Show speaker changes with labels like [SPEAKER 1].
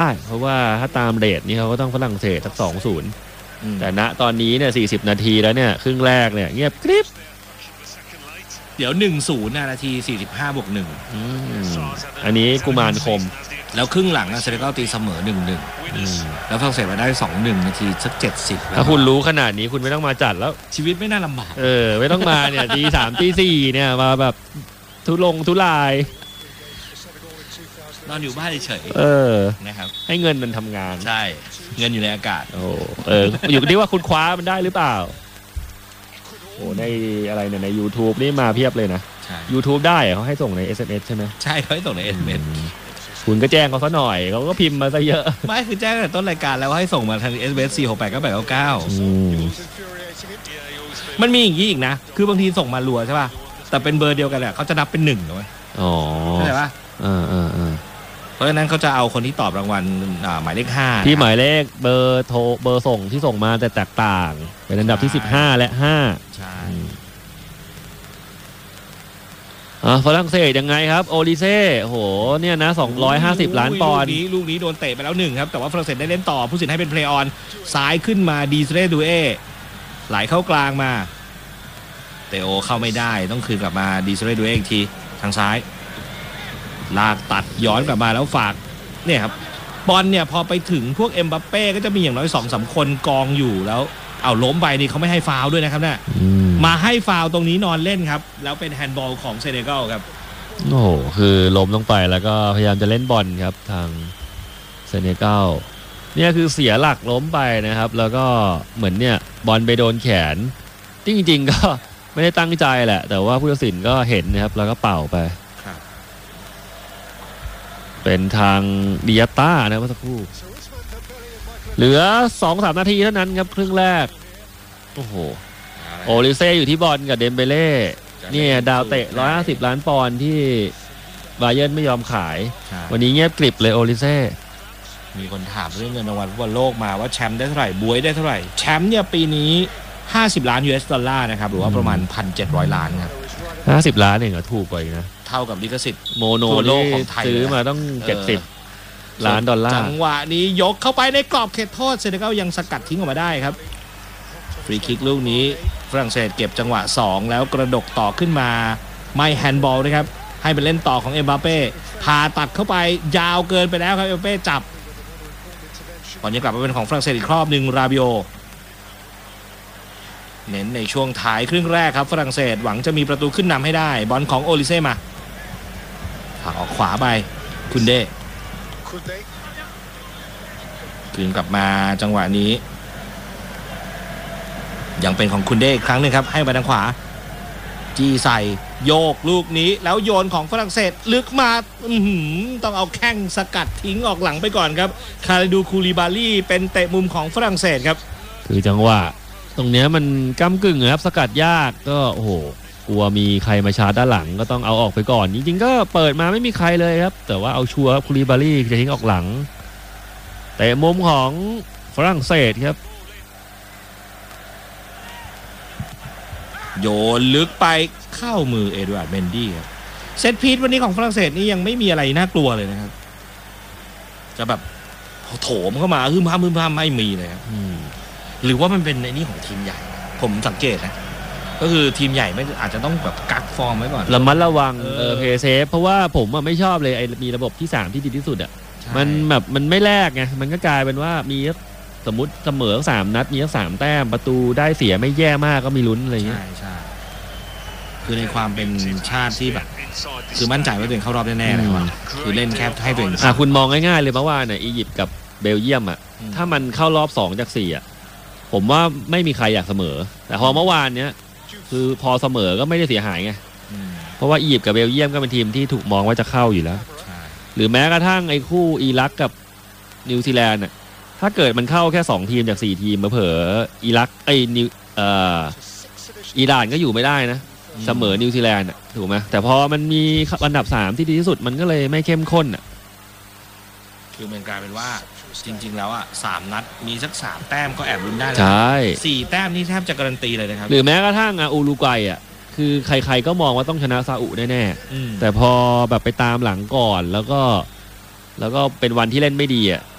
[SPEAKER 1] เพราะว่าถ้าตามเรทนี่เขาก็ต้องฝรั่งเศสสัก2-0แต่ณตอนนี้เนี่ย40นาทีแล้วเนี่ยครึ่งแรกเนี่ยเงียบกริบ
[SPEAKER 2] เดี๋ยว 1-0 นาที45 บวก 1
[SPEAKER 1] อันนี้กุมารคม
[SPEAKER 2] แล้วครึ่งหลังเซเนกัลตีเสมอ 1-1แล้วฝรั่งเศสมาได้ 2-1 นาทีสัก70
[SPEAKER 1] ถ้าคุณรู้ขนาดนี้คุณไม่ต้องมาจัดแล้ว
[SPEAKER 2] ชีวิตไม่น่าลำบาก
[SPEAKER 1] ไม่ต้องมาเนี่ยตี 3ตี 4เนี่ยมาแบบทุลาย
[SPEAKER 2] นอนอยู่บ้านเฉยนะครับ
[SPEAKER 1] ให้เงินมันทำงาน
[SPEAKER 2] ใช่เงินอยู่ในอากาศ
[SPEAKER 1] อยู่ที่ว่าคุณคว้ามันได้หรือเปล่าในอะไรเนี่ยใน YouTube นี่มาเพียบเลยนะ YouTube ได้เขาให้ส่งใน SMS ใช่ไหม
[SPEAKER 2] ใช่เขาให้ส่งใน SMS
[SPEAKER 1] คุณก็แจ้งเขาซะหน่อยเขาก็พิมพ์มาซะเยอะ
[SPEAKER 2] ไม่คือแจ้งตั้งแต่ต้นรายการแล้วให้ส่งมาทาง SMS 4689899มันมีอย่างนี้อีกนะคือบางทีส่งมารัวใช่ป่ะแต่เป็นเบอร์เดียวกันแหละเขาจะนับเป็น1เลยเข้าใจป่ะเพราะฉะนั้นเขาจะเอาคนที่ตอบรางวัลหมายเลข5
[SPEAKER 1] ที่หมายเลขเบอร์โทรเบอร์ส่งที่ส่งมาแต่แตกต่างเป็นอันดับที่15และ5
[SPEAKER 2] ใช่
[SPEAKER 1] ฝรั่งเศสยังไงครับโอลิเซ่โหเนี่ยนะ250ล้านปอนด์
[SPEAKER 2] ลูกนี้โดนเตะไปแล้ว1ครับแต่ว่าฝรั่งเศสได้เล่นต่อผู้สินให้เป็นเพลย์ออนซ้ายขึ้นมาดีเซเรดูเอไหลเข้ากลางมาเตโอเข้าไม่ได้ต้องคืนกลับมาดีเซเรดูเออีกทีทางซ้ายลากตัดย้อนกลับมาแล้วฝากเนี่ยครับบอลเนี่ยพอไปถึงพวกเอ็มบัปเป้ก็จะมีอย่างน้อย 2-3 คนกองอยู่แล้วเอาล้มไปนี่เขาไม่ให้ฟาวล์ด้วยนะครับเนี่ยมาให้ฟาวล์ตรงนี้นอนเล่นครับแล้วเป็นแฮนด์บอลของเซเนกัลครับ
[SPEAKER 1] โอ้คือล้มลงไปแล้วก็พยายามจะเล่นบอลครับทางเซเนกัลเนี่ยคือเสียหลักล้มไปนะครับแล้วก็เหมือนเนี่ยบอลไปโดนแขนจริงๆก็ไม่ได้ตั้งใจแหละแต่ว่าผู้ตัดสินก็เห็นนะครับแล้วก็เป่าไปเป็นทางดิอาต้านะเมื่อสักครู่เหลือ 2-3 นาทีเท่านั้นครับครึ่งแรกโอ้โหโอลิเซ่อยู่ที่บอลกับเดมเบเล่เนี่ยดาวเตะ150ล้านปอนด์ที่บาเยิร์นไม่ยอมขายวันนี้เงียบกริบเลยโอลิเซ่
[SPEAKER 2] มีคนถามเรื่องเงินรางวัลฟุตบอลโลกมาว่าแชมป์ได้เท่าไหร่บวยได้เท่าไหร่แชมป์เนี่ยปีนี้50 ล้าน US ดอลลาร์นะครับหรือว่าประมาณ 1,700 ล้านครับ
[SPEAKER 1] 50 ล้านเองเหรอถูกกว่าอีกนะ
[SPEAKER 2] เท่ากับลิขสิทธิ์
[SPEAKER 1] โมโนโลกของไทยซื้อมาต้อง70 ล้านดอลลาร์
[SPEAKER 2] จังหวะนี้ยกเข้าไปในกรอบเขตโทษเซเนกัลยังสกัดทิ้งออกมาได้ครับฟรีคิกลูกนี้ฝรั่งเศสเก็บจังหวะ2แล้วกระดกต่อขึ้นมาไม่แฮนด์บอลนะครับให้เป็นเล่นต่อของเอ็มบัปเป้พาตัดเข้าไปยาวเกินไปแล้วครับเอ็มบัปเป้จับบอลยังกลับมาเป็นของฝรั่งเศสอีกรอบหนึ่งราบิโอเน้นในช่วงท้ายครึ่งแรกครับฝรั่งเศสหวังจะมีประตูขึ้นนำให้ได้บอลของโอลิเซ่มาผลักออกขวาไปคุณเดคืนกลับมาจังหวะนี้ยังเป็นของคุณเดอีกครั้งนึงครับให้ไปทางขวาจี้ใส่โยกลูกนี้แล้วโยนของฝรั่งเศสลึกมาต้องเอาแข้งสกัดทิ้งออกหลังไปก่อนครับคาริดูคูลิบาลี่เป็นเตะมุมของฝรั่งเศสครับ
[SPEAKER 1] คือจังหวะตรงเนี้ยมันก้ำกึ่งครับสกัดยากก็โอ้โหกลัวมีใครมาชาร์จด้านหลังก็ต้องเอาออกไปก่อนจริงๆก็เปิดมาไม่มีใครเลยครับแต่ว่าเอาชัวร์คูลิบาลี่จะทิ้งออกหลังแต่มุมของฝรั่งเศสครับ
[SPEAKER 2] โยนลึกไปเข้ามือเอ็ดวาร์ดเมนดี้ครับเซตพีซวันนี้ของฝรั่งเศสนี่ยังไม่มีอะไรน่ากลัวเลยนะครับจะแบบโถมเข้ามาฮึ่มห้ามไม่มีเลยครับหรือว่ามันเป็นในนี้ของทีมใหญ่ผมสังเกตนะก็คือทีมใหญ่ไม่อาจจะต้องแบบกักฟอร์มไว้ก่อน
[SPEAKER 1] ระมัดระวังเพย์เซฟเพราะว่าผมไม่ชอบเลยไอ้มีระบบที่3ที่ดีที่สุดอ่ะมันแบบมันไม่แลกไงมันก็กลายเป็นว่ามีสมมติเสมอ3 นัดมี3 แต้มประตูได้เสียไม่แย่มากก็มีลุ้นอะไรเงี้ย
[SPEAKER 2] ใช่คือในความเป็นชาติที่แบบคือมั่นใจว่าตัวเองเข้ารอบแน่ๆเลยว่าคือเล่นแค่ให้ตัวเอง
[SPEAKER 1] คุณมองง่ายๆเลยเมื่อวานเนี่ยอียิปต์กับเบลเยียมอ่ะถ้ามันเข้ารอบ2 จาก 4อ่ะผมว่าไม่มีใครอยากเสมอแต่พอเมื่อวานเนี้ยคือพอเสมอก็ไม่ได้เสียหายไงเพราะว่าอียิปต์กับเบลเยียมก็เป็นทีมที่ถูกมองว่าจะเข้าอยู่แล้วหรือแม้กระทั่งไอ้คู่อิรักกับนิวซีแลนด์น่ะถ้าเกิดมันเข้าแค่2 ทีมจาก4 ทีมเผลออิรักอิหร่านก็อยู่ไม่ได้นะเสมอนิวซีแลนด์ถูกไหมแต่พอมันมีอันดับ3ที่ดีที่สุดมันก็เลยไม่เข้มข้น
[SPEAKER 2] คือมันกลายเป็นว่าจริงๆแล้ว3 นัดมีสัก3 แต้มก็แอบลุ้นได้แล้ว
[SPEAKER 1] ใช่
[SPEAKER 2] 4 แต้มนี่แทบจะการันตีเลยนะครับ
[SPEAKER 1] หรือแม้กระทั่งอูรุกวัยคือใครๆก็มองว่าต้องชนะซาอุแน่ๆแต่พอแบบไปตามหลังก่อนแล้วก็เป็นวันที่เล่นไม่ดี